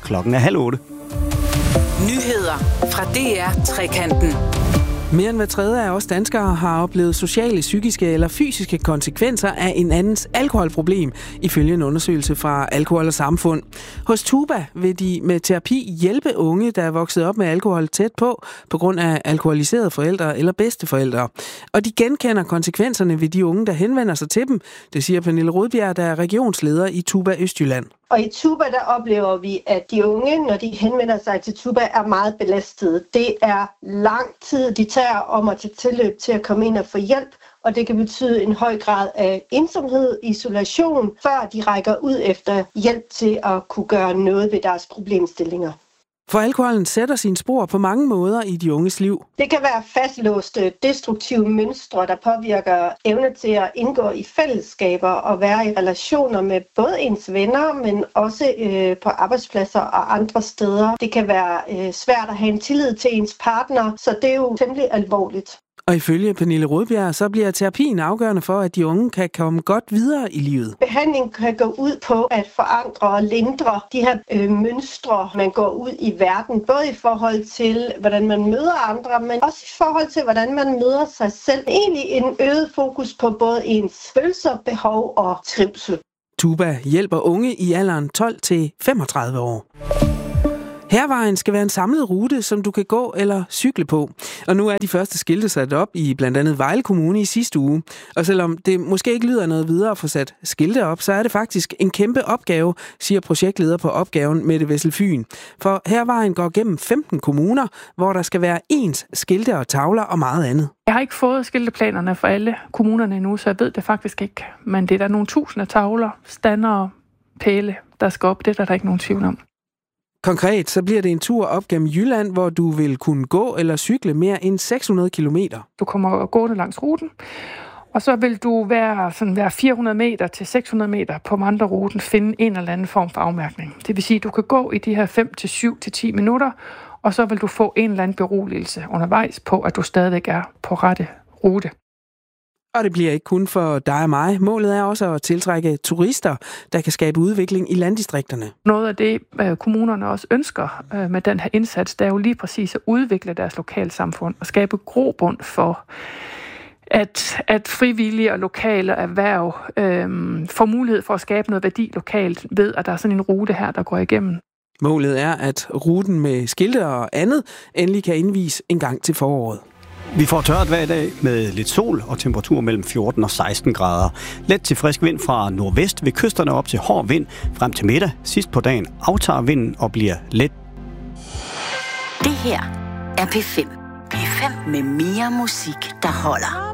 Klokken er 7:30. Nyheder fra DR Trekanten. Mere end hver tredje af os danskere har oplevet sociale, psykiske eller fysiske konsekvenser af en andens alkoholproblem, ifølge en undersøgelse fra Alkohol og Samfund. Hos Tuba vil de med terapi hjælpe unge, der er vokset op med alkohol tæt på grund af alkoholiserede forældre eller bedsteforældre. Og de genkender konsekvenserne ved de unge, der henvender sig til dem. Det siger Pernille Rodbjerg, der er regionsleder i Tuba Østjylland. Og i Tuba, der oplever vi, at de unge, når de henvender sig til Tuba, er meget belastede. Det er lang tid, de tager om at tage tilløb til at komme ind og få hjælp, og det kan betyde en høj grad af ensomhed, isolation, før de rækker ud efter hjælp til at kunne gøre noget ved deres problemstillinger. For alkoholen sætter sine spor på mange måder i de unges liv. Det kan være fastlåste, destruktive mønstre, der påvirker evne til at indgå i fællesskaber og være i relationer med både ens venner, men også på arbejdspladser og andre steder. Det kan være svært at have en tillid til ens partner, så det er jo temmelig alvorligt. Og ifølge Pernille Rodbjerg, så bliver terapien afgørende for, at de unge kan komme godt videre i livet. Behandling kan gå ud på at forandre og lindre de her mønstre, man går ud i verden. Både i forhold til, hvordan man møder andre, men også i forhold til, hvordan man møder sig selv. Egentlig en øget fokus på både ens følelser, behov og trivsel. Tuba hjælper unge i alderen 12 til 35 år. Hærvejen skal være en samlet rute, som du kan gå eller cykle på. Og nu er de første skilte sat op i blandt andet Vejle Kommune i sidste uge. Og selvom det måske ikke lyder noget videre at få sat skilte op, så er det faktisk en kæmpe opgave, siger projektleder på opgaven Mette Wessel Fyn. For Hærvejen går gennem 15 kommuner, hvor der skal være ens skilte og tavler og meget andet. Jeg har ikke fået skilteplanerne for alle kommunerne endnu, så jeg ved det faktisk ikke. Men det er der nogle tusinder tavler, standere, pæle, der skal op. Det er der ikke nogen tvivl om. Konkret så bliver det en tur op gennem Jylland, hvor du vil kunne gå eller cykle mere end 600 kilometer. Du kommer gående langs ruten, og så vil du være 400 meter til 600 meter på vandreruten finde en eller anden form for afmærkning. Det vil sige, at du kan gå i de her 5 til 7 til 10 minutter, og så vil du få en eller anden beroligelse undervejs på, at du stadigvæk er på rette rute. Og det bliver ikke kun for dig og mig. Målet er også at tiltrække turister, der kan skabe udvikling i landdistrikterne. Noget af det, kommunerne også ønsker med den her indsats, det er jo lige præcis at udvikle deres lokalsamfund og skabe grobund for, at frivillige og lokale erhverv får mulighed for at skabe noget værdi lokalt ved, at der er sådan en rute her, der går igennem. Målet er, at ruten med skilte og andet endelig kan indvise en gang til foråret. Vi får tørt hver dag med lidt sol og temperatur mellem 14 og 16 grader. Let til frisk vind fra nordvest ved kysterne op til hård vind frem til middag. Sidst på dagen aftager vinden og bliver let. Det her er P5. P5 med mere musik, der holder.